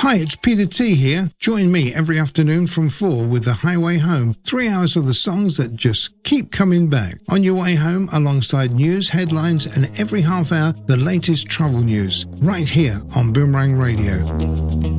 Hi, it's Peter T here. Join me every afternoon from 4 with The Highway Home. 3 hours of the songs that just keep coming back. On your way home, alongside news, headlines, and every half hour, the latest travel news. Right here on Boomerang Radio.